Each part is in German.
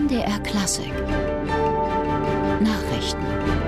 MDR Klassik Nachrichten.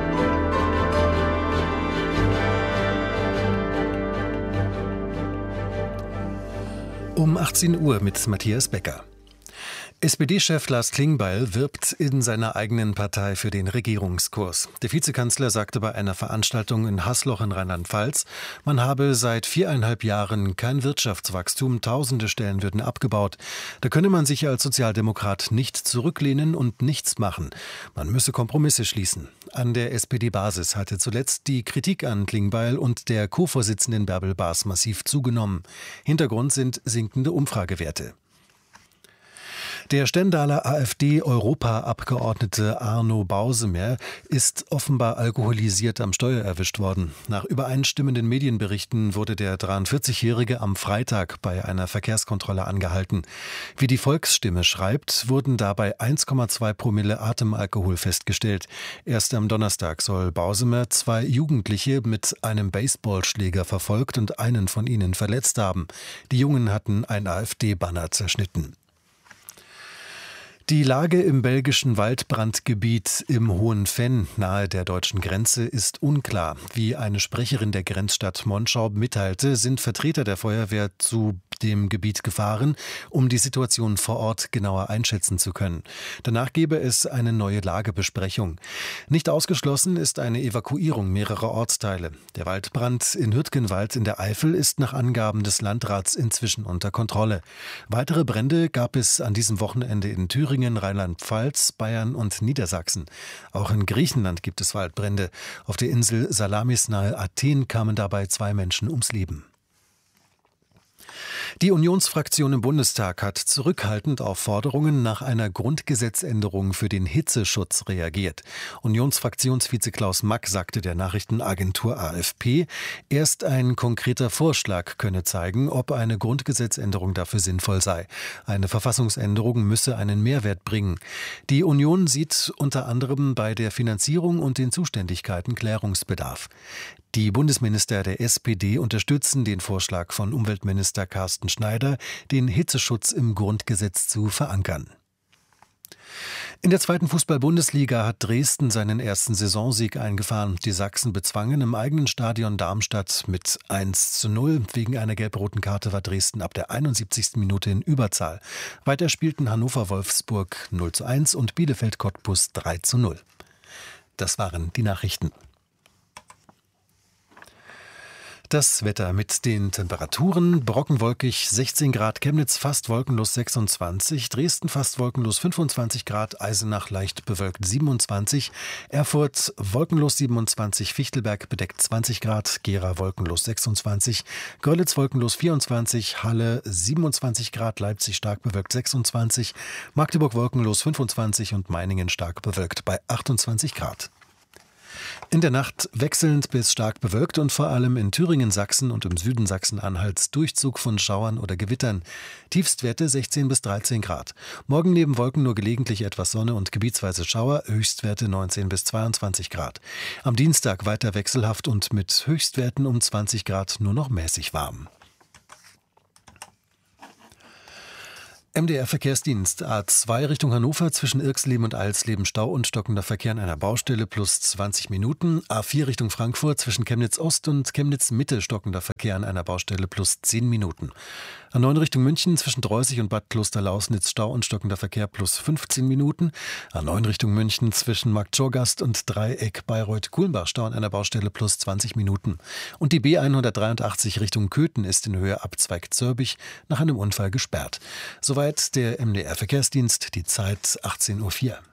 Um 18 Uhr mit Matthias Becker. SPD-Chef Lars Klingbeil wirbt in seiner eigenen Partei für den Regierungskurs. Der Vizekanzler sagte bei einer Veranstaltung in Haßloch in Rheinland-Pfalz, man habe seit 4,5 Jahren kein Wirtschaftswachstum, tausende Stellen würden abgebaut. Da könne man sich als Sozialdemokrat nicht zurücklehnen und nichts machen. Man müsse Kompromisse schließen. An der SPD-Basis hatte zuletzt die Kritik an Klingbeil und der Co-Vorsitzenden Bärbel Baas massiv zugenommen. Hintergrund sind sinkende Umfragewerte. Der Stendaler AfD-Europaabgeordnete Arno Bausemer ist offenbar alkoholisiert am Steuer erwischt worden. Nach übereinstimmenden Medienberichten wurde der 43-Jährige am Freitag bei einer Verkehrskontrolle angehalten. Wie die Volksstimme schreibt, wurden dabei 1,2 Promille Atemalkohol festgestellt. Erst am Donnerstag soll Bausemer 2 Jugendliche mit einem Baseballschläger verfolgt und einen von ihnen verletzt haben. Die Jungen hatten ein AfD-Banner zerschnitten. Die Lage im belgischen Waldbrandgebiet im Hohen Venn nahe der deutschen Grenze ist unklar. Wie eine Sprecherin der Grenzstadt Monschau mitteilte, sind Vertreter der Feuerwehr zu dem Gebiet gefahren, um die Situation vor Ort genauer einschätzen zu können. Danach gebe es eine neue Lagebesprechung. Nicht ausgeschlossen ist eine Evakuierung mehrerer Ortsteile. Der Waldbrand in Hürtgenwald in der Eifel ist nach Angaben des Landrats inzwischen unter Kontrolle. Weitere Brände gab es an diesem Wochenende in Thüringen, Rheinland-Pfalz, Bayern und Niedersachsen. Auch in Griechenland gibt es Waldbrände. Auf der Insel Salamis nahe Athen kamen dabei 2 Menschen ums Leben. Die Unionsfraktion im Bundestag hat zurückhaltend auf Forderungen nach einer Grundgesetzänderung für den Hitzeschutz reagiert. Unionsfraktionsvize Klaus Mack sagte der Nachrichtenagentur AFP, erst ein konkreter Vorschlag könne zeigen, ob eine Grundgesetzänderung dafür sinnvoll sei. Eine Verfassungsänderung müsse einen Mehrwert bringen. Die Union sieht unter anderem bei der Finanzierung und den Zuständigkeiten Klärungsbedarf. Die Bundesminister der SPD unterstützen den Vorschlag von Umweltminister Carsten Schneider, den Hitzeschutz im Grundgesetz zu verankern. In der 2. Fußball-Bundesliga hat Dresden seinen ersten Saisonsieg eingefahren. Die Sachsen bezwangen im eigenen Stadion Darmstadt mit 1:0. Wegen einer gelb-roten Karte war Dresden ab der 71. Minute in Überzahl. Weiter spielten Hannover-Wolfsburg 0:1 und Bielefeld-Cottbus 3:0. Das waren die Nachrichten. Das Wetter mit den Temperaturen: brockenwolkig 16 Grad, Chemnitz fast wolkenlos 26, Dresden fast wolkenlos 25 Grad, Eisenach leicht bewölkt 27, Erfurt wolkenlos 27, Fichtelberg bedeckt 20 Grad, Gera wolkenlos 26, Görlitz wolkenlos 24, Halle 27 Grad, Leipzig stark bewölkt 26, Magdeburg wolkenlos 25 und Meiningen stark bewölkt bei 28 Grad. In der Nacht wechselnd bis stark bewölkt und vor allem in Thüringen, Sachsen und im Süden Sachsen-Anhalts Durchzug von Schauern oder Gewittern. Tiefstwerte 16 bis 13 Grad. Morgen neben Wolken nur gelegentlich etwas Sonne und gebietsweise Schauer, Höchstwerte 19 bis 22 Grad. Am Dienstag weiter wechselhaft und mit Höchstwerten um 20 Grad nur noch mäßig warm. MDR-Verkehrsdienst A2 Richtung Hannover zwischen Irxleben und Alsleben Stau und stockender Verkehr an einer Baustelle plus 20 Minuten. A4 Richtung Frankfurt zwischen Chemnitz Ost und Chemnitz Mitte stockender Verkehr an einer Baustelle plus 10 Minuten. A9 Richtung München zwischen Dreusig und Bad Klosterlausnitz Stau und stockender Verkehr plus 15 Minuten. A9 Richtung München zwischen Marktschorgast und Dreieck Bayreuth-Kulmbach Stau an einer Baustelle plus 20 Minuten. Und die B183 Richtung Köthen ist in Höhe Abzweig Zörbich nach einem Unfall gesperrt. Soweit der MDR-Verkehrsdienst, die Zeit 18:04 Uhr.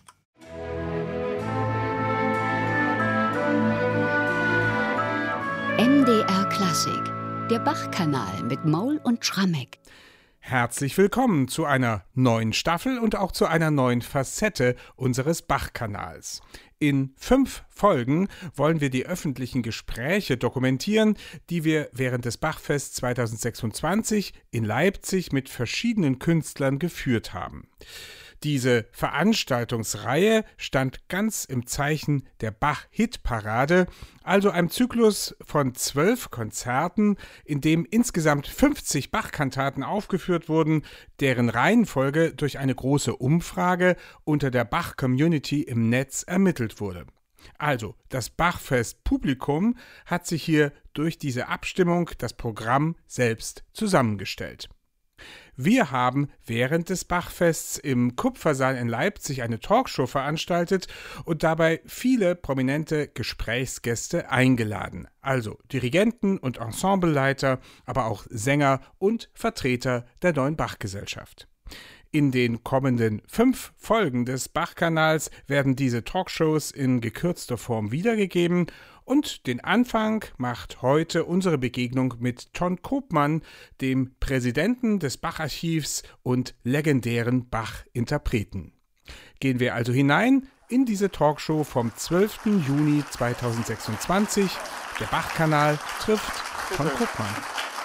MDR Klassik, der Bach-Kanal mit Maul und Schrammeck. Herzlich willkommen zu einer neuen Staffel und auch zu einer neuen Facette unseres Bach-Kanals. In 5 Folgen wollen wir die öffentlichen Gespräche dokumentieren, die wir während des Bachfests 2026 in Leipzig mit verschiedenen Künstlern geführt haben. Diese Veranstaltungsreihe stand ganz im Zeichen der Bach-Hitparade, also einem Zyklus von 12 Konzerten, in dem insgesamt 50 Bach-Kantaten aufgeführt wurden, deren Reihenfolge durch eine große Umfrage unter der Bach-Community im Netz ermittelt wurde. Also, das Bachfest-Publikum hat sich hier durch diese Abstimmung das Programm selbst zusammengestellt. Wir haben während des Bachfests im Kupfersaal in Leipzig eine Talkshow veranstaltet und dabei viele prominente Gesprächsgäste eingeladen. Also Dirigenten und Ensembleleiter, aber auch Sänger und Vertreter der Neuen Bachgesellschaft. In den kommenden 5 Folgen des Bachkanals werden diese Talkshows in gekürzter Form wiedergegeben und den Anfang macht heute unsere Begegnung mit Ton Koopman, dem Präsidenten des Bacharchivs und legendären Bach-Interpreten. Gehen wir also hinein in diese Talkshow vom 12. Juni 2026. Der Bachkanal trifft Ton Koopman.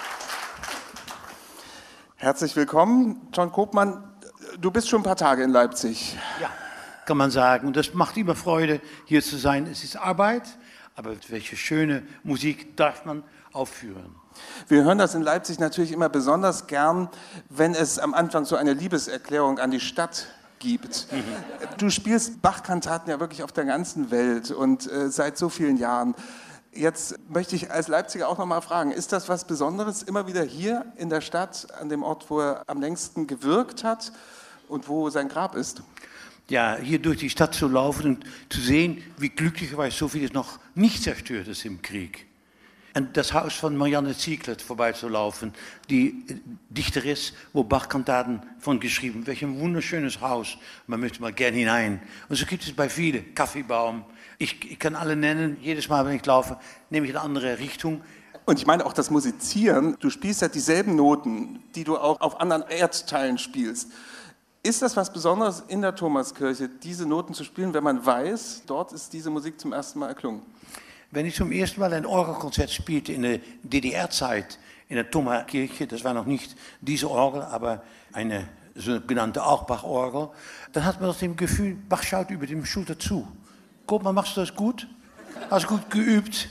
Herzlich willkommen, Ton Koopman. Du bist schon ein paar Tage in Leipzig. Ja, kann man sagen. Und das macht immer Freude, hier zu sein. Es ist Arbeit, aber welche schöne Musik darf man aufführen. Wir hören das in Leipzig natürlich immer besonders gern, wenn es am Anfang so eine Liebeserklärung an die Stadt gibt. Du spielst Bach-Kantaten ja wirklich auf der ganzen Welt und seit so vielen Jahren. Jetzt möchte ich als Leipziger auch noch mal fragen, ist das was Besonderes, immer wieder hier in der Stadt, an dem Ort, wo er am längsten gewirkt hat und wo sein Grab ist? Ja, hier durch die Stadt zu laufen und zu sehen, wie glücklicherweise so vieles noch nicht zerstört ist im Krieg. Und das Haus von Marianne Ziegler vorbeizulaufen, die Dichterin, wo Bach-Kantaten von geschrieben. Welch ein wunderschönes Haus, man möchte mal gern hinein. Und so gibt es bei vielen, Kaffeebaum. Ich kann alle nennen, jedes Mal, wenn ich laufe, nehme ich eine andere Richtung. Und ich meine auch das Musizieren, du spielst ja dieselben Noten, die du auch auf anderen Erdteilen spielst. Ist das was Besonderes in der Thomaskirche, diese Noten zu spielen, wenn man weiß, dort ist diese Musik zum ersten Mal erklungen? Wenn ich zum ersten Mal ein Orgelkonzert spielte in der DDR-Zeit, in der Thomaskirche, das war noch nicht diese Orgel, aber eine sogenannte Bach-Orgel, dann hat man das dem Gefühl, Bach schaut über dem Schulter zu. Koopman, machst du das gut? Hast du gut geübt?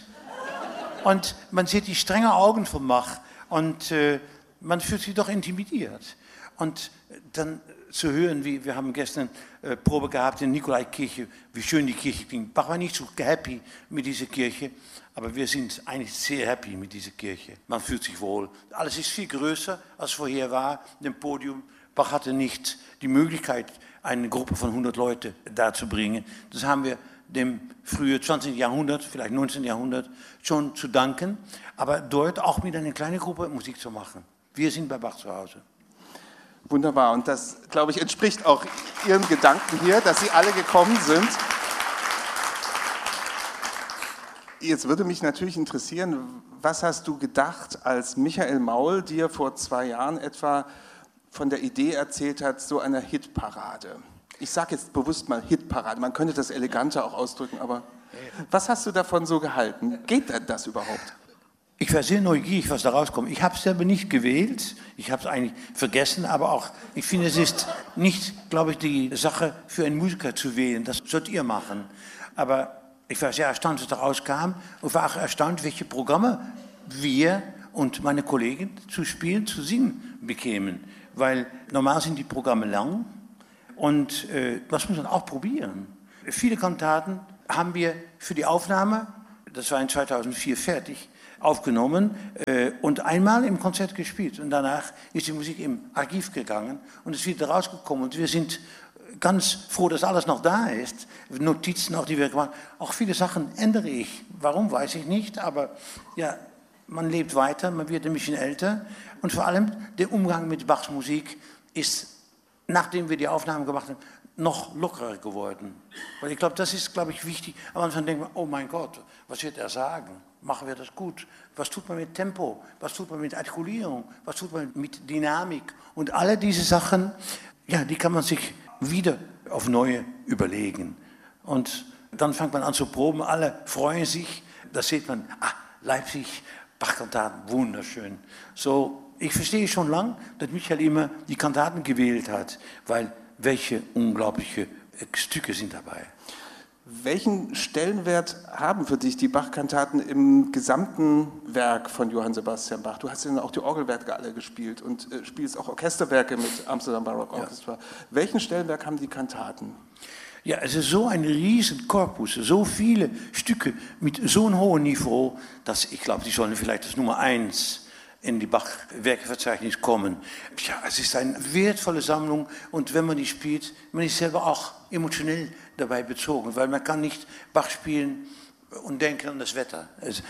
Und man sieht die strengen Augen von Bach und man fühlt sich doch intimidiert. Und dann zu hören, wie wir haben gestern Probe gehabt in Nikolaikirche, wie schön die Kirche klingt. Bach war nicht so happy mit dieser Kirche, aber wir sind eigentlich sehr happy mit dieser Kirche. Man fühlt sich wohl. Alles ist viel größer, als vorher war, dem Podium. Bach hatte nicht die Möglichkeit, eine Gruppe von 100 Leuten da zu bringen. Das haben wir dem frühen 20. Jahrhundert, vielleicht 19. Jahrhundert, schon zu danken, aber dort auch mit einer kleinen Gruppe Musik zu machen. Wir sind bei Bach zu Hause. Wunderbar, und das, glaube ich, entspricht auch Ihren Gedanken hier, dass Sie alle gekommen sind. Jetzt würde mich natürlich interessieren, was hast du gedacht, als Michael Maul dir vor 2 Jahren etwa von der Idee erzählt hat, so einer Hitparade? Ich sage jetzt bewusst mal Hitparade, man könnte das eleganter auch ausdrücken, aber was hast du davon so gehalten? Geht das überhaupt? Ich war sehr neugierig, was da rauskommt. Ich habe es selber nicht gewählt, ich habe es eigentlich vergessen, aber auch, ich finde, es ist nicht, glaube ich, die Sache für einen Musiker zu wählen, das sollt ihr machen. Aber ich war sehr erstaunt, was da rauskam und war auch erstaunt, welche Programme wir und meine Kollegen zu spielen, zu singen bekämen. Weil normal sind die Programme lang und das muss man auch probieren. Viele Kantaten haben wir für die Aufnahme, das war in 2004 fertig, aufgenommen und einmal im Konzert gespielt. Und danach ist die Musik im Archiv gegangen und ist wieder rausgekommen. Und wir sind ganz froh, dass alles noch da ist. Notizen auch, die wir gemacht haben. Auch viele Sachen ändere ich. Warum, weiß ich nicht. Aber ja, man lebt weiter, man wird ein bisschen älter. Und vor allem der Umgang mit Bachs Musik ist, nachdem wir die Aufnahmen gemacht haben, noch lockerer geworden. Weil ich glaube, das ist, glaube ich, wichtig. Am Anfang denkt man, oh mein Gott, was wird er sagen? Machen wir das gut? Was tut man mit Tempo? Was tut man mit Artikulierung? Was tut man mit Dynamik? Und alle diese Sachen, ja, die kann man sich wieder auf neue überlegen. Und dann fängt man an zu proben, alle freuen sich. Da sieht man, Leipzig, Bach-Kantaten, wunderschön. So, ich verstehe schon lang, dass Michael immer die Kantaten gewählt hat, weil welche unglaubliche Stücke sind dabei. Welchen Stellenwert haben für dich die Bach-Kantaten im gesamten Werk von Johann Sebastian Bach? Du hast ja auch die Orgelwerke alle gespielt und spielst auch Orchesterwerke mit Amsterdam Baroque Orchestra. Ja. Welchen Stellenwert haben die Kantaten? Ja, es ist so ein riesen Korpus, so viele Stücke mit so einem hohen Niveau, dass ich glaube, die sollen vielleicht als Nummer 1 in die Bach-Werkeverzeichnis kommen. Ja, es ist eine wertvolle Sammlung und wenn man die spielt, man ist selber auch emotionell dabei bezogen, weil man kann nicht Bach spielen und denken an das Wetter.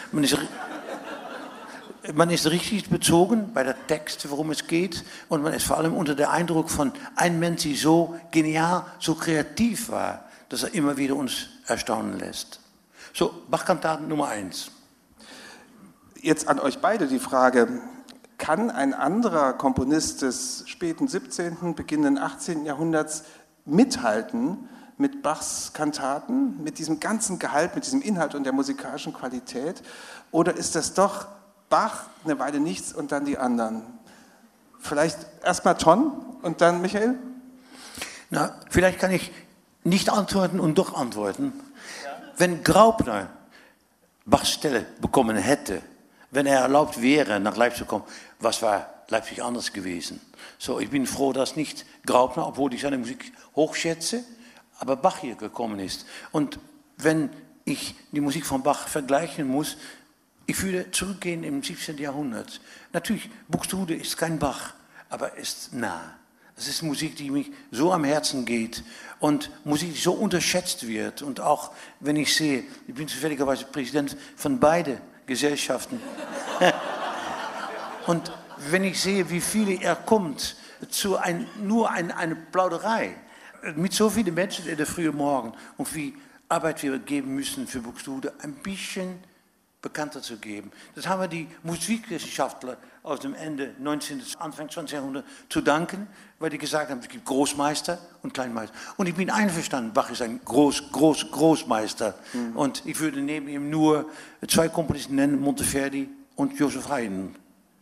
Man ist richtig bezogen bei der Text, worum es geht, und man ist vor allem unter der Eindruck von einem Mensch, der so genial, so kreativ war, dass er immer wieder uns erstaunen lässt. So, Bach-Kantaten Nummer 1. Jetzt an euch beide die Frage, kann ein anderer Komponist des späten 17., beginnenden 18. Jahrhunderts mithalten mit Bachs Kantaten, mit diesem ganzen Gehalt, mit diesem Inhalt und der musikalischen Qualität? Oder ist das doch Bach, eine Weile nichts und dann die anderen? Vielleicht erstmal Ton und dann Michael? Na, vielleicht kann ich nicht antworten und doch antworten. Ja. Wenn Graupner Bachs Stelle bekommen hätte, wenn er erlaubt wäre, nach Leipzig zu kommen, was war Leipzig anders gewesen? So, ich bin froh, dass nicht Graupner, obwohl ich seine Musik hochschätze, aber Bach hier gekommen ist. Und wenn ich die Musik von Bach vergleichen muss, ich würde zurückgehen im 17. Jahrhundert. Natürlich, Buxtehude ist kein Bach, aber ist nah. Es ist Musik, die mich so am Herzen geht und Musik, die so unterschätzt wird. Und auch wenn ich sehe, ich bin zufälligerweise Präsident von beiden Gesellschaften. Und wenn ich sehe, wie viele er kommt zu nur eine Plauderei mit so vielen Menschen in der frühen Morgen und wie Arbeit wir geben müssen für Buxtehude, ein bisschen bekannter zu geben. Das haben wir die Musikwissenschaftler aus dem Ende 19. Anfang 20. Jahrhundert zu danken, weil die gesagt haben, es gibt Großmeister und Kleinmeister. Und ich bin einverstanden, Bach ist ein Großmeister. Mhm. Und ich würde neben ihm nur 2 Komponisten nennen, Monteverdi und Joseph Haydn.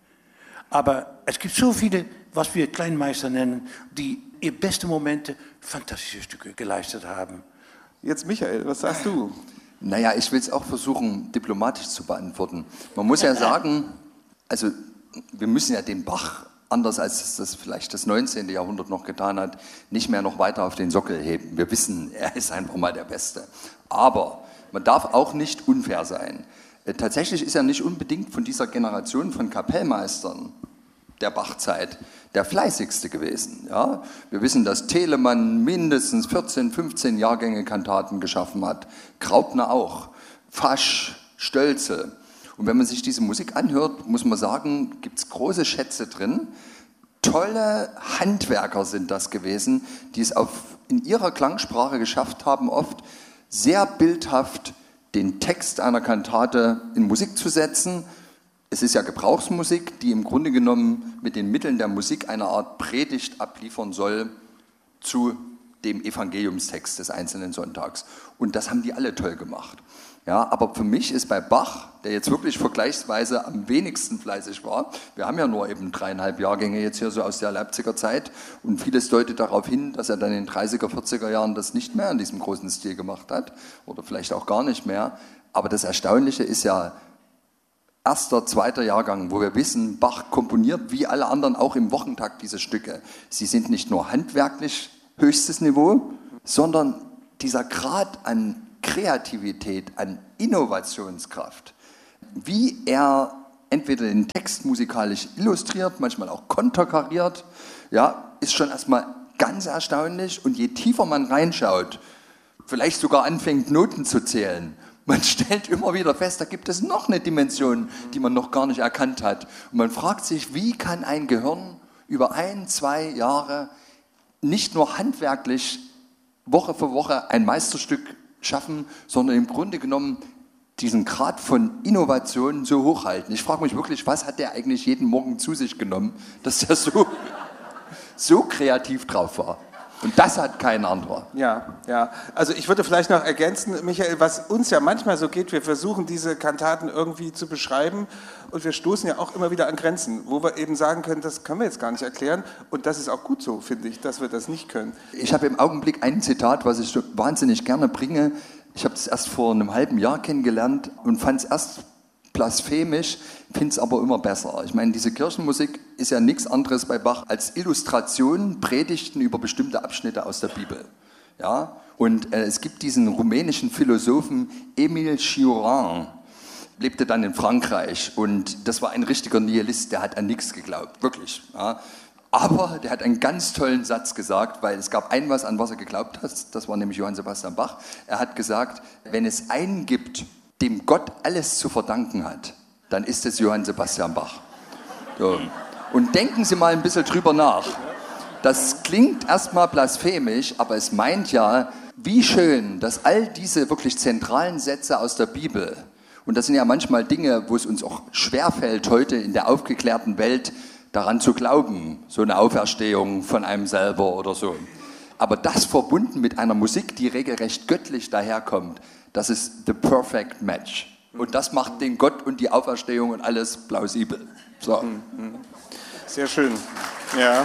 Aber es gibt so viele, was wir Kleinmeister nennen, die ihre besten Momente fantastische Stücke geleistet haben. Jetzt Michael, was sagst du? Naja, ich will es auch versuchen, diplomatisch zu beantworten. Man muss ja sagen, also wir müssen ja den Bach, anders als das vielleicht das 19. Jahrhundert noch getan hat, nicht mehr noch weiter auf den Sockel heben. Wir wissen, er ist einfach mal der Beste. Aber man darf auch nicht unfair sein. Tatsächlich ist er nicht unbedingt von dieser Generation von Kapellmeistern der Bachzeit der fleißigste gewesen. Ja? Wir wissen, dass Telemann mindestens 14, 15 Jahrgänge Kantaten geschaffen hat, Graupner auch, Fasch, Stölzel. Und wenn man sich diese Musik anhört, muss man sagen, gibt es große Schätze drin. Tolle Handwerker sind das gewesen, die es in ihrer Klangsprache geschafft haben, oft sehr bildhaft den Text einer Kantate in Musik zu setzen. Es ist ja Gebrauchsmusik, die im Grunde genommen mit den Mitteln der Musik eine Art Predigt abliefern soll zu dem Evangeliumstext des einzelnen Sonntags. Und das haben die alle toll gemacht. Ja, aber für mich ist bei Bach, der jetzt wirklich vergleichsweise am wenigsten fleißig war, wir haben ja nur eben 3,5 Jahrgänge jetzt hier so aus der Leipziger Zeit und vieles deutet darauf hin, dass er dann in den 30er, 40er Jahren das nicht mehr in diesem großen Stil gemacht hat oder vielleicht auch gar nicht mehr. Aber das Erstaunliche ist ja, 1., 2. Jahrgang, wo wir wissen, Bach komponiert wie alle anderen auch im Wochentakt diese Stücke. Sie sind nicht nur handwerklich höchstes Niveau, sondern dieser Grad an Kreativität, an Innovationskraft, wie er entweder den Text musikalisch illustriert, manchmal auch konterkariert, ja, ist schon erstmal ganz erstaunlich. Und je tiefer man reinschaut, vielleicht sogar anfängt, Noten zu zählen, man stellt immer wieder fest, da gibt es noch eine Dimension, die man noch gar nicht erkannt hat. Und man fragt sich, wie kann ein Gehirn über 1, 2 Jahre nicht nur handwerklich Woche für Woche ein Meisterstück schaffen, sondern im Grunde genommen diesen Grad von Innovation so hochhalten. Ich frage mich wirklich, was hat der eigentlich jeden Morgen zu sich genommen, dass der so kreativ drauf war? Und das hat kein anderer. Ja, ja. Also ich würde vielleicht noch ergänzen, Michael, was uns ja manchmal so geht, wir versuchen diese Kantaten irgendwie zu beschreiben und wir stoßen ja auch immer wieder an Grenzen, wo wir eben sagen können, das können wir jetzt gar nicht erklären und das ist auch gut so, finde ich, dass wir das nicht können. Ich habe im Augenblick ein Zitat, was ich wahnsinnig gerne bringe. Ich habe das erst vor einem halben Jahr kennengelernt und fand es erst blasphemisch, finde es aber immer besser. Ich meine, diese Kirchenmusik ist ja nichts anderes bei Bach als Illustrationen, Predigten über bestimmte Abschnitte aus der Bibel. Ja? Und es gibt diesen rumänischen Philosophen Emile Cioran, lebte dann in Frankreich und das war ein richtiger Nihilist, der hat an nichts geglaubt, wirklich. Ja? Aber der hat einen ganz tollen Satz gesagt, weil es gab ein was, an was er geglaubt hat, das war nämlich Johann Sebastian Bach. Er hat gesagt, wenn es einen gibt, dem Gott alles zu verdanken hat, dann ist es Johann Sebastian Bach. So. Und denken Sie mal ein bisschen drüber nach. Das klingt erstmal blasphemisch, aber es meint ja, wie schön, dass all diese wirklich zentralen Sätze aus der Bibel, und das sind ja manchmal Dinge, wo es uns auch schwerfällt, heute in der aufgeklärten Welt daran zu glauben, so eine Auferstehung von einem selber oder so. Aber das verbunden mit einer Musik, die regelrecht göttlich daherkommt, das ist the perfect match. Und das macht den Gott und die Auferstehung und alles plausibel. So. Sehr schön. Ja.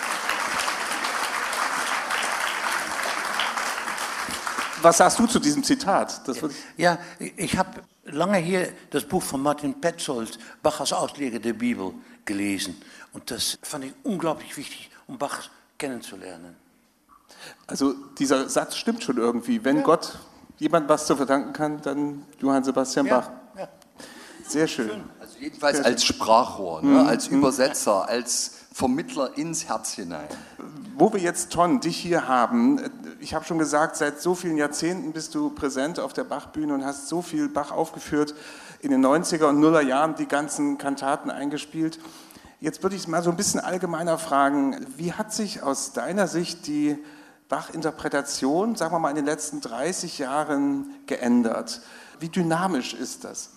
Was sagst du zu diesem Zitat? Ja, ich habe lange hier das Buch von Martin Petzold, Bach als Ausleger der Bibel, gelesen. Und das fand ich unglaublich wichtig, um Bach kennenzulernen. Also dieser Satz stimmt schon irgendwie. Wenn Gott jemand was zu verdanken kann, dann Johann Sebastian Bach. Ja. Sehr schön. Also jedenfalls als Sprachrohr, ne? Als Übersetzer, als Vermittler ins Herz hinein. Wo wir jetzt, Ton, dich hier haben, ich habe schon gesagt, seit so vielen Jahrzehnten bist du präsent auf der Bachbühne und hast so viel Bach aufgeführt, in den 90er und Nuller Jahren die ganzen Kantaten eingespielt. Jetzt würde ich mal so ein bisschen allgemeiner fragen, wie hat sich aus deiner Sicht die Bach-Interpretation, sagen wir mal, in den letzten 30 Jahren geändert? Wie dynamisch ist das?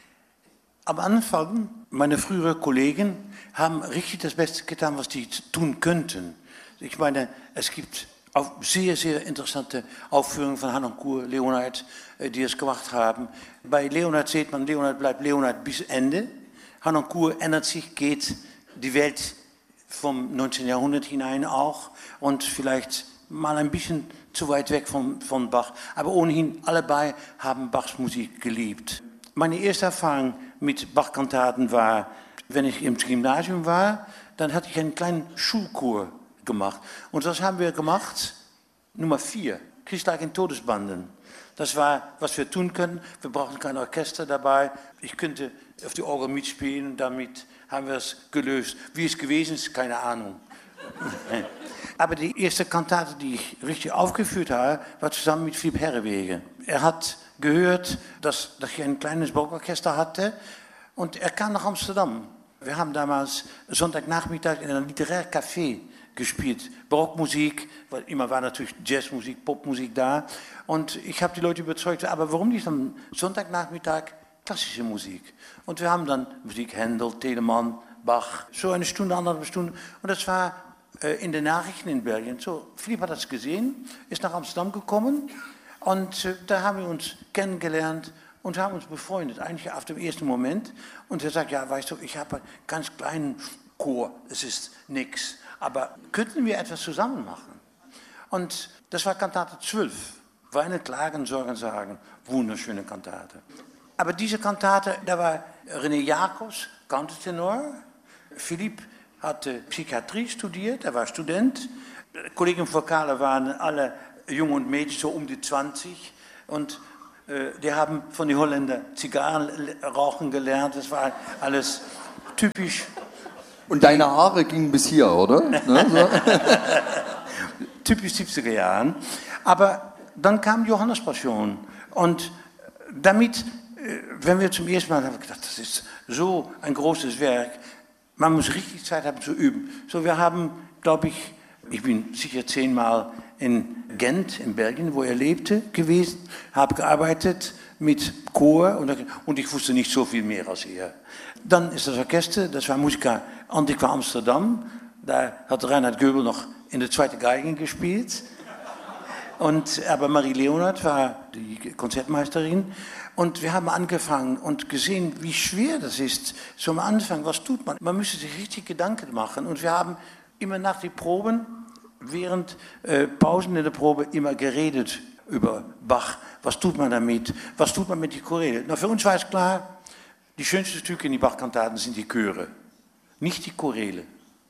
Am Anfang, meine früheren Kollegen haben richtig das Beste getan, was die tun könnten. Ich meine, es gibt auch sehr, sehr interessante Aufführungen von Harnoncourt, Leonhard, die es gemacht haben. Bei Leonhard sieht man, Leonhard bleibt Leonhard bis Ende. Harnoncourt ändert sich, geht die Welt vom 19. Jahrhundert hinein auch und vielleicht mal ein bisschen zu weit weg von Bach. Aber ohnehin, alle beide haben Bachs Musik geliebt. Meine erste Erfahrung mit Bach-Kantaten war, wenn ich im Gymnasium war, dann hatte ich einen kleinen Schulchor gemacht. Und das haben wir gemacht, Nummer 4, Christlein in Todesbanden. Das war, was wir tun können. Wir brauchten kein Orchester dabei. Ich könnte auf die Orgel mitspielen, damit haben wir es gelöst. Wie es gewesen ist, keine Ahnung. Aber die erste Kantate, die ich richtig aufgeführt habe, war zusammen mit Philipp Herrewege. Er hat gehört, dass ich ein kleines Barockorchester hatte und er kam nach Amsterdam. Wir haben damals Sonntagnachmittag in einem Literair-Café gespielt. Barockmusik, weil immer war natürlich Jazzmusik, Popmusik da. Und ich habe die Leute überzeugt, aber warum nicht am Sonntagnachmittag klassische Musik? Und wir haben dann Musik, Händel, Telemann, Bach, so eine Stunde, anderthalb Stunden. Und das war in den Nachrichten in Belgien. So, Philipp hat das gesehen, ist nach Amsterdam gekommen und da haben wir uns kennengelernt und haben uns befreundet, eigentlich auf dem ersten Moment. Und er sagt, ja, weißt du, ich habe einen ganz kleinen Chor, es ist nichts, aber könnten wir etwas zusammen machen? Und das war Kantate 12, Weinen, Klagen, Sorgen, Sagen, wunderschöne Kantate. Aber diese Kantate, da war René Jacobs, Countertenor, Philipp hatte Psychiatrie studiert, er war Student. Kollegen Vokale waren alle jung und Mädchen, so um die 20. Und die haben von den Holländern Zigarren rauchen gelernt. Das war alles typisch. Und deine Haare gingen bis hier, oder? Ne, so. Typisch 70er Jahren. Aber dann kam die Johannespassion. Und damit, wenn wir zum ersten Mal haben gedacht, das ist so ein großes Werk, man muss richtig Zeit haben zu üben. So, wir haben, glaube ich bin sicher 10-mal in Gent, in Belgien, wo er lebte, gewesen, habe gearbeitet mit Chor und ich wusste nicht so viel mehr als er. Dann ist das Orchester, das war Musica Antiqua Amsterdam. Da hat Reinhard Goebel noch in der zweiten Geige gespielt. Aber Marie Leonard war die Konzertmeisterin. Und wir haben angefangen und gesehen, wie schwer das ist. So am Anfang, was tut man? Man müsste sich richtig Gedanken machen. Und wir haben immer nach den Proben, während Pausen in der Probe, immer geredet über Bach. Was tut man damit? Was tut man mit den Choräle? Na, für uns war es klar, die schönsten Stücke in die Bach-Kantaten sind die Chöre, nicht die Choräle.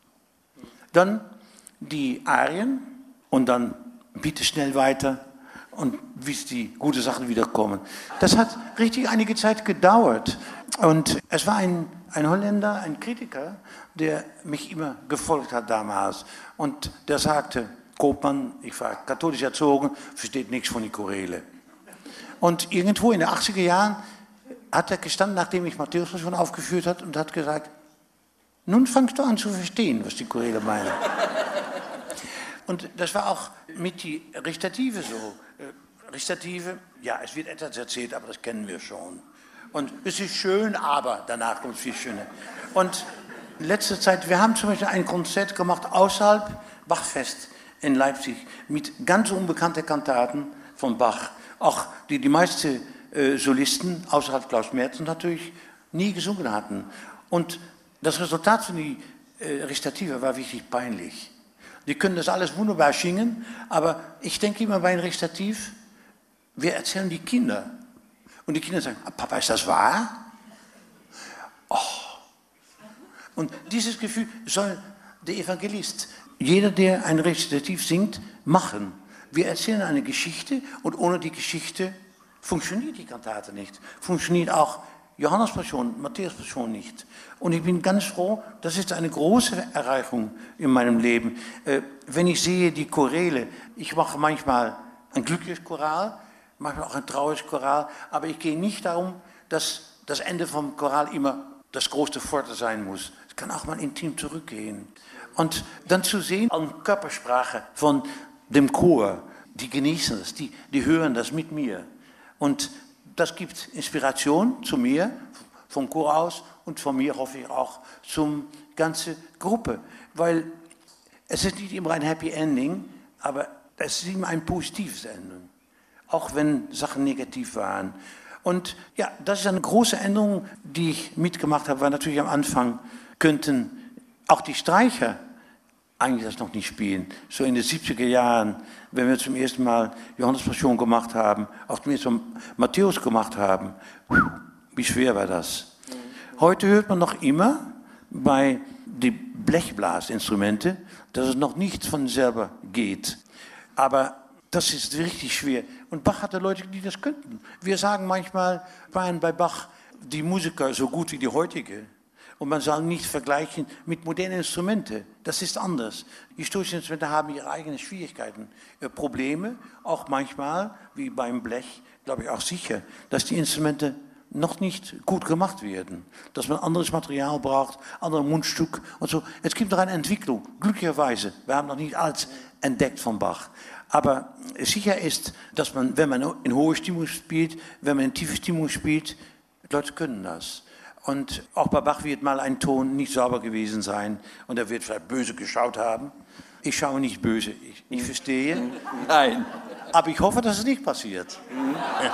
Dann die Arien und dann bitte schnell weiter und bis die guten Sachen wiederkommen. Das hat richtig einige Zeit gedauert. Und es war ein Holländer, ein Kritiker, der mich immer gefolgt hat damals. Und der sagte, Koopman, ich war katholisch erzogen, versteht nichts von die Choräle. Und irgendwo in den 80er Jahren hat er gestanden, nachdem ich Matthäus-Passion aufgeführt habe, und hat gesagt, nun fangst du an zu verstehen, was die Choräle meinen. Und das war auch mit die Rezitative so. Rezitative, ja, es wird etwas erzählt, aber das kennen wir schon. Und es ist schön, aber danach kommt es viel schöner. Und in letzter Zeit, wir haben zum Beispiel ein Konzert gemacht außerhalb Bachfest in Leipzig mit ganz unbekannten Kantaten von Bach. Auch die meisten Solisten, außerhalb Klaus Merten natürlich, nie gesungen hatten. Und das Resultat von die Rezitative war wirklich peinlich. Die können das alles wunderbar singen, aber ich denke immer bei einem Rezitativ, wir erzählen die Kinder. Und die Kinder sagen, Papa, ist das wahr? Oh. Und dieses Gefühl soll der Evangelist, jeder, der ein Rezitativ singt, machen. Wir erzählen eine Geschichte und ohne die Geschichte funktioniert die Kantate nicht. Funktioniert auch Johannes-Passion, Matthäus-Passion nicht. Und ich bin ganz froh, das ist eine große Erreichung in meinem Leben. Wenn ich sehe die Choräle, ich mache manchmal ein glückliches Choral, manchmal auch ein trauriges Choral, aber ich gehe nicht darum, dass das Ende vom Choral immer das große Forte sein muss. Es kann auch mal intim zurückgehen. Und dann zu sehen an Körpersprache von dem Chor, die genießen das, die hören das mit mir. Und das gibt Inspiration zu mir, vom Chor aus und von mir hoffe ich auch zum ganzen Gruppe. Weil es ist nicht immer ein Happy Ending, aber es ist immer ein positives Ende. Auch wenn Sachen negativ waren. Und ja, das ist eine große Änderung, die ich mitgemacht habe, weil natürlich am Anfang könnten auch die Streicher eigentlich das noch nicht spielen. So in den 70er Jahren, wenn wir zum ersten Mal Johannes-Passion gemacht haben, auch zum ersten Mal Matthäus gemacht haben, wie schwer war das? Heute hört man noch immer bei den Blechblasinstrumenten, dass es noch nicht von selber geht. Aber das ist richtig schwer. Und Bach hatte Leute, die das könnten. Wir sagen manchmal, waren bei Bach die Musiker so gut wie die heutige. Und man soll nicht vergleichen mit modernen Instrumenten. Das ist anders. Historische Instrumente haben ihre eigenen Schwierigkeiten, Probleme, auch manchmal, wie beim Blech, glaube ich auch sicher, dass die Instrumente noch nicht gut gemacht werden. Dass man anderes Material braucht, anderes Mundstück und so. Es gibt noch eine Entwicklung, glücklicherweise. Wir haben noch nicht alles entdeckt von Bach. Aber sicher ist, dass man, wenn man in hohe Stimmung spielt, wenn man in tiefe Stimmung spielt, Leute können das. Und auch bei Bach wird mal ein Ton nicht sauber gewesen sein und er wird vielleicht böse geschaut haben. Ich schaue nicht böse, ich verstehe. Nein. Aber ich hoffe, dass es nicht passiert. Ja.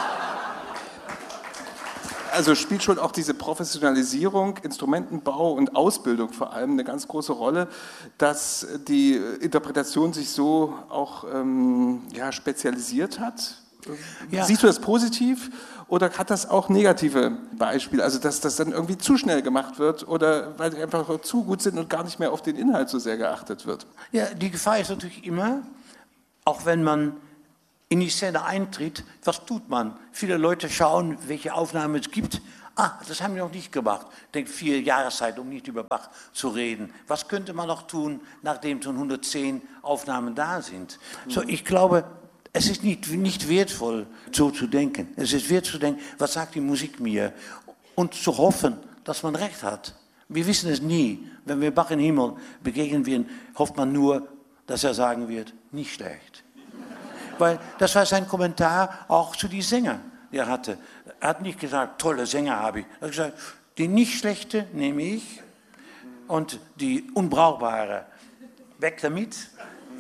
Also spielt schon auch diese Professionalisierung, Instrumentenbau und Ausbildung vor allem eine ganz große Rolle, dass die Interpretation sich so auch spezialisiert hat? Ja. Siehst du das positiv oder hat das auch negative Beispiele? Also dass das dann irgendwie zu schnell gemacht wird oder weil die einfach zu gut sind und gar nicht mehr auf den Inhalt so sehr geachtet wird? Ja, die Gefahr ist natürlich immer, auch wenn man in die Szene eintritt, was tut man? Viele Leute schauen, welche Aufnahmen es gibt. Das haben wir noch nicht gemacht. Ich denke, 4 Jahreszeit, um nicht über Bach zu reden. Was könnte man noch tun, nachdem schon 110 Aufnahmen da sind? So, ich glaube, es ist nicht wertvoll, so zu denken. Es ist wertvoll zu denken, was sagt die Musik mir? Und zu hoffen, dass man recht hat. Wir wissen es nie. Wenn wir Bach im Himmel begegnen werden, hofft man nur, dass er sagen wird, nicht schlecht. Weil das war sein Kommentar auch zu den Sängern, die er hatte. Er hat nicht gesagt, tolle Sänger habe ich. Er hat gesagt, die nicht schlechte nehme ich und die unbrauchbare weg damit.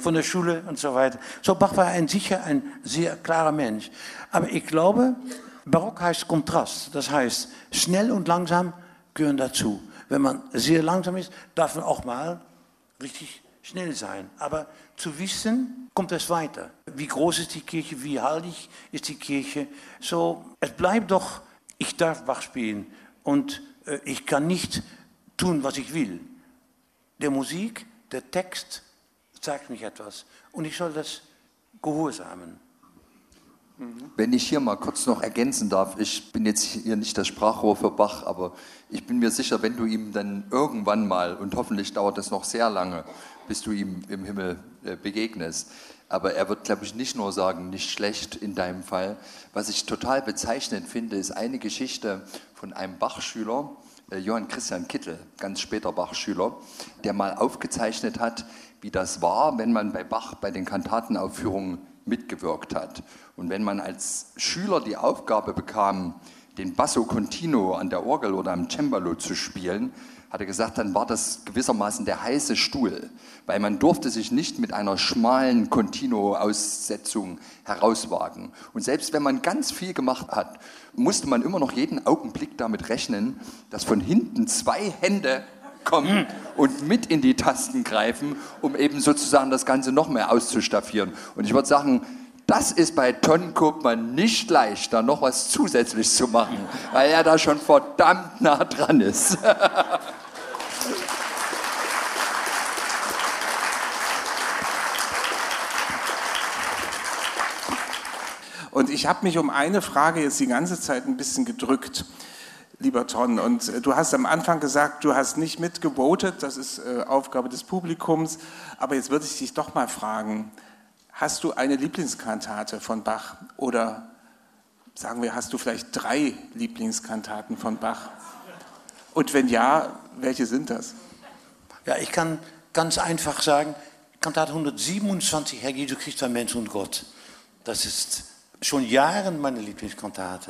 von der Schule und so weiter. So, Bach war sicher ein sehr klarer Mensch. Aber ich glaube, Barock heißt Kontrast. Das heißt, schnell und langsam gehören dazu. Wenn man sehr langsam ist, darf man auch mal richtig schnell sein. Aber zu wissen, kommt es weiter. Wie groß ist die Kirche, wie heilig ist die Kirche. So, es bleibt doch, ich darf Bach spielen und ich kann nicht tun, was ich will. Der Musik, der Text sagt mich etwas und ich soll das gehorsamen. Wenn ich hier mal kurz noch ergänzen darf, ich bin jetzt hier nicht das Sprachrohr für Bach, aber ich bin mir sicher, wenn du ihm dann irgendwann mal, und hoffentlich dauert es noch sehr lange, bis du ihm im Himmel begegnest, aber er wird, glaube ich, nicht nur sagen, nicht schlecht in deinem Fall. Was ich total bezeichnend finde, ist eine Geschichte von einem Bach-Schüler, Johann Christian Kittel, ganz später Bach-Schüler, der mal aufgezeichnet hat, wie das war, wenn man bei Bach bei den Kantatenaufführungen mitgewirkt hat. Und wenn man als Schüler die Aufgabe bekam, den Basso Continuo an der Orgel oder am Cembalo zu spielen, hat er gesagt, dann war das gewissermaßen der heiße Stuhl, weil man durfte sich nicht mit einer schmalen Continuo-Aussetzung herauswagen. Und selbst wenn man ganz viel gemacht hat, musste man immer noch jeden Augenblick damit rechnen, dass von hinten 2 Hände kommen und mit in die Tasten greifen, um eben sozusagen das Ganze noch mehr auszustaffieren. Und ich würde sagen, das ist bei Ton Koopman nicht leicht, da noch was zusätzlich zu machen, weil er da schon verdammt nah dran ist. Und ich habe mich um eine Frage jetzt die ganze Zeit ein bisschen gedrückt, lieber Ton. Und du hast am Anfang gesagt, du hast nicht mitgevotet, das ist Aufgabe des Publikums. Aber jetzt würde ich dich doch mal fragen, hast du eine Lieblingskantate von Bach? Oder sagen wir, hast du vielleicht 3 Lieblingskantaten von Bach? Und wenn ja, welche sind das? Ja, ich kann ganz einfach sagen, Kantate 127, Herr Jesu Christus, Mensch und Gott. Das ist schon Jahren meine Lieblingskantate.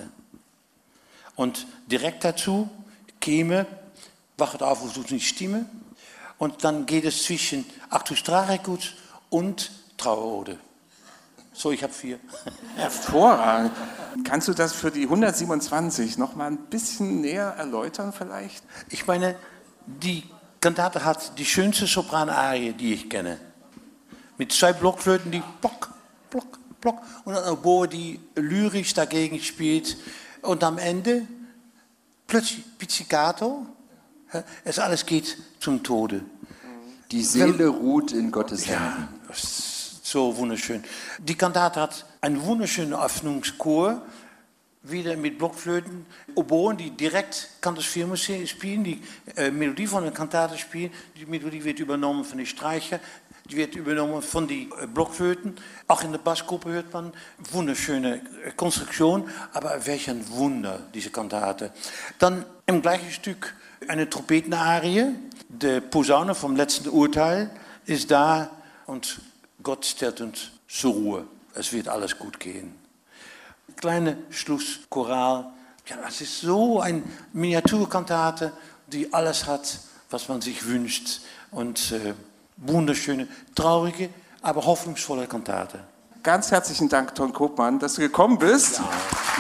Und direkt dazu käme, wachet auf, wo tut nicht Stimme. Und dann geht es zwischen Actus Tragikus und Trauerode. So, ich habe 4. Hervorragend. Kannst du das für die 127 noch mal ein bisschen näher erläutern vielleicht? Ich meine, die Kantate hat die schönste Sopranarie, die ich kenne. Mit 2 Blockflöten, die plock, plock, plock. Und ein Oboe, die lyrisch dagegen spielt. Und am Ende plötzlich Pizzicato. Es alles geht zum Tode. Die Seele ruht in Gottes Händen. Ja, so wunderschön. Die Kantate hat einen wunderschönen Öffnungschor, wieder mit Blockflöten, Oboen, die direkt Cantus Firmus spielen, die Melodie von der Kantate spielen. Die Melodie wird übernommen von den Streicher, die wird übernommen von den Blockflöten. Auch in der Bassgruppe hört man wunderschöne Konstruktion, aber welch ein Wunder, diese Kantate. Dann im gleichen Stück eine Trompetenarie, die Posaune vom letzten Urteil ist da und Gott stellt uns zur Ruhe. Es wird alles gut gehen. Kleine Schlusschoral. Ja, das ist so eine Miniaturkantate, die alles hat, was man sich wünscht. Und wunderschöne, traurige, aber hoffnungsvolle Kantate. Ganz herzlichen Dank, Ton Koopman, dass du gekommen bist. Ja.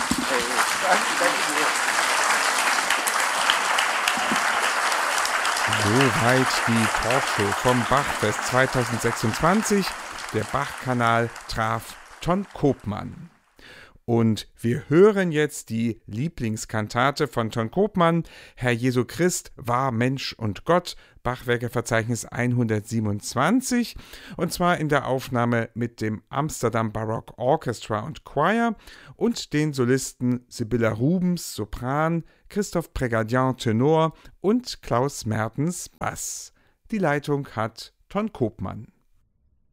Soweit die Talkshow vom Bachfest 2026. Der Bachkanal traf Ton Koopman. Und wir hören jetzt die Lieblingskantate von Ton Koopman, Herr Jesu Christ war Mensch und Gott, Bachwerkeverzeichnis 127, und zwar in der Aufnahme mit dem Amsterdam Baroque Orchestra und Choir und den Solisten Sibylla Rubens, Sopran, Christoph Prégardien, Tenor und Klaus Mertens, Bass. Die Leitung hat Ton Koopman.